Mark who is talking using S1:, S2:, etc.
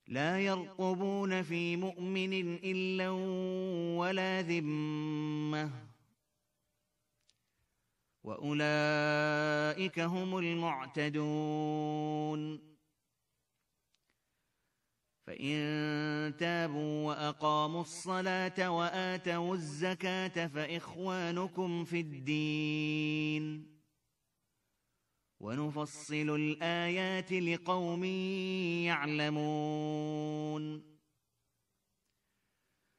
S1: لا يرقبون في مؤمن إلا ولا ذمة وأولئك هم المعتدون فإن تابوا وأقاموا الصلاة وآتوا الزكاة فإخوانكم في الدين ونفصل الآيات لقوم يعلمون